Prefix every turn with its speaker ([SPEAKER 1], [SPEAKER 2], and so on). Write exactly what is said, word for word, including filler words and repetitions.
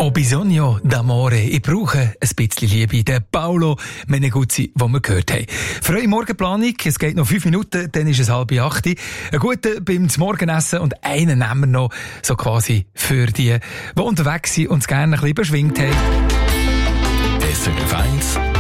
[SPEAKER 1] Ho bisogno d'amore. Ich brauche ein bisschen Liebe. Der Paolo Meneguzzi, den wir gehört haben. Freie Morgenplanung. Es geht noch fünf Minuten, dann ist es halb acht. Ein guter beim Morgenessen und einen nehmen wir noch so quasi für die, die unterwegs sind und es gerne ein bisschen beschwingt haben.
[SPEAKER 2] S R F eins